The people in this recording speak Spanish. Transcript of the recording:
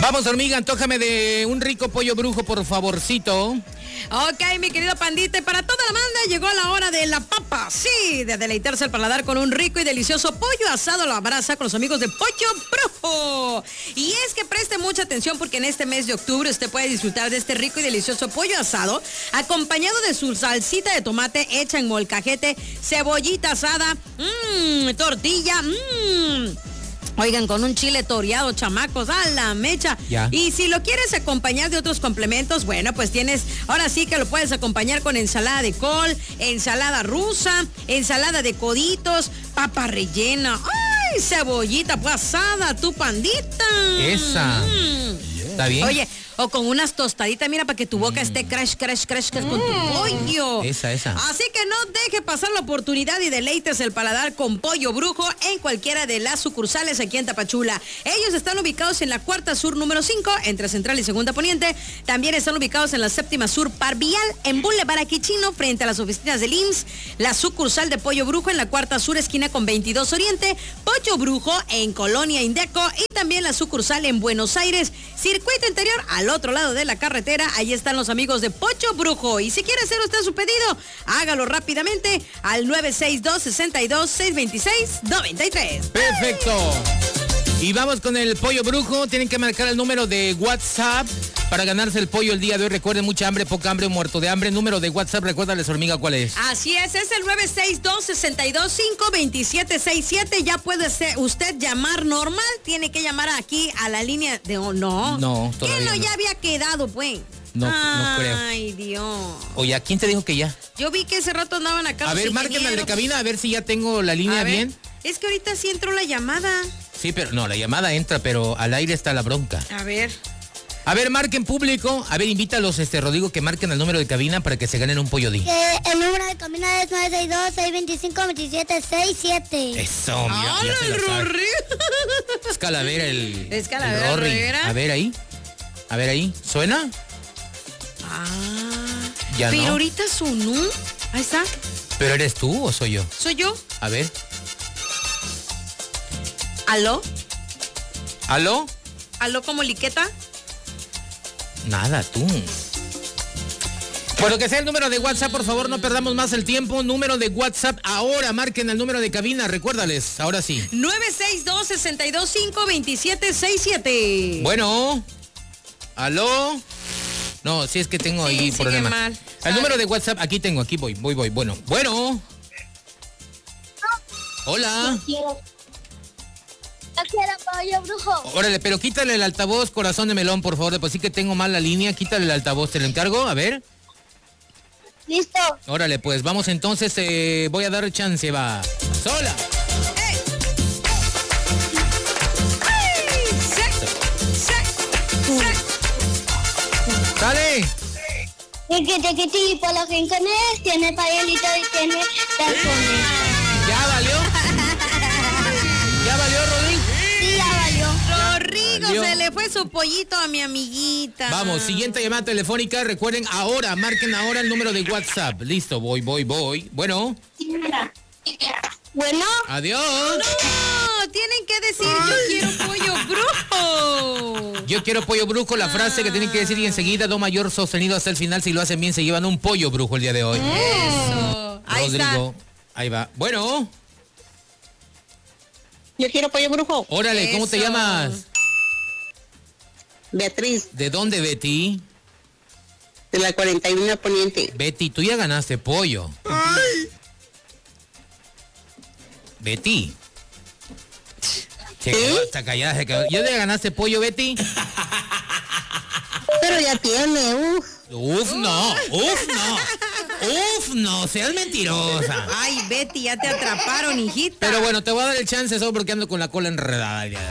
Vamos, hormiga, antójame de un rico pollo brujo, por favorcito. Ok, mi querido pandita, y para toda la banda llegó la hora de la papa. Sí, de deleitarse el paladar con un rico y delicioso pollo asado a la brasa con los amigos de Pollo Brujo. Y es que preste mucha atención porque en este mes de octubre usted puede disfrutar de este rico y delicioso pollo asado acompañado de su salsita de tomate hecha en molcajete, cebollita asada, tortilla, Oigan, con un chile toreado, chamacos, a la mecha. Ya. Y si lo quieres acompañar de otros complementos, bueno, pues tienes, ahora sí que lo puedes acompañar con ensalada de col, ensalada rusa, ensalada de coditos, papa rellena, ¡ay! Cebollita asada, tu pandita. Esa. ¿Está bien? Oye, o con unas tostaditas, mira, para que tu boca esté crash con tu pollo. Esa. Así que no deje pasar la oportunidad y deleites el paladar con Pollo Brujo en cualquiera de las sucursales aquí en Tapachula. Ellos están ubicados en la Cuarta Sur número 5, entre Central y Segunda Poniente. También están ubicados en la Séptima Sur Parvial, en Boulevard Aquichino, frente a las oficinas del IMSS. La sucursal de Pollo Brujo en la Cuarta Sur, esquina con 22 Oriente. Pollo Brujo en Colonia Indeco. Y también la sucursal en Buenos Aires, Circuito Interior, al otro lado de la carretera. Ahí están los amigos de Pollo Brujo. Y si quiere hacer usted su pedido, hágalo rápidamente al 962-62-626-93. Perfecto. Y vamos con el Pollo Brujo. Tienen que marcar el número de WhatsApp para ganarse el pollo el día de hoy. Recuerden, mucha hambre, poca hambre, muerto de hambre. Número de WhatsApp, recuérdales, hormiga, ¿cuál es? Así es el 962-62-5-2767. Ya puede usted llamar normal. Tiene que llamar aquí a la línea de... no. No, todavía no. no. Ya había quedado, pues. No creo. Ay, Dios. Oye, ¿a quién te dijo que ya? Yo vi que hace rato andaban acá. A ver, márquenme al de cabina, a ver si ya tengo la línea bien. Es que ahorita sí entró la llamada. Sí, pero no, la llamada entra, pero al aire está la bronca. A ver, marquen público. A ver, invítalos, Rodrigo, que marquen el número de cabina para que se ganen un pollo di. El número de cabina es 962-625-2767. Eso, mira, ya se lo sabe. Es Calavera Es Calavera Rivera. A ver ahí. ¿Suena? Ya pero no. ahorita sonó. Ahí está. ¿Pero eres tú o soy yo? Soy yo. A ver. ¿Aló? ¿Aló? ¿Aló como liqueta? Nada, tú. Por lo que sea el número de WhatsApp, por favor, no perdamos más el tiempo. Número de WhatsApp, ahora marquen el número de cabina, recuérdales, ahora sí. 962-62-5-2767. Bueno. ¿Aló? No, si es que tengo ahí problemas. Mal. El número de WhatsApp, aquí voy. Bueno. Hola. Yo quiero pollo brujo. Órale, pero quítale el altavoz, corazón de melón, por favor. Pues sí que tengo mal la línea, quítale el altavoz, te lo encargo, a ver. Listo. Órale, pues vamos entonces, voy a dar chance, va. ¡Sola! ¡Dale! Por los rincones tiene pañuelito y tiene tacones. ¿Ya valió? ¿Ya valió, Rodrigo? Sí, ya valió. Rodrigo, se le fue su pollito a mi amiguita. Vamos, siguiente llamada telefónica. Recuerden ahora, marquen ahora el número de WhatsApp. Listo, voy. Bueno. Bueno. Adiós. No, tienen que decir yo quiero pollo brujo. Yo quiero pollo brujo, la frase que tienen que decir y enseguida do mayor sostenido hasta el final. Si lo hacen bien, se llevan un pollo brujo el día de hoy. Eso. Ahí Rodrigo, ahí va. Bueno. Yo quiero pollo brujo. Órale, ¿cómo te Eso. llamas? Beatriz, ¿De dónde, Betty? de la 41 Poniente. Betty, tú ya ganaste pollo. Ay. Betty. Se quedó hasta callada, se quedó. ¿Ya te ganaste pollo, Betty? Pero ya tiene, Uf, no, seas mentirosa. Ay, Betty, ya te atraparon, hijita. Pero bueno, te voy a dar el chance solo porque ando con la cola enredada.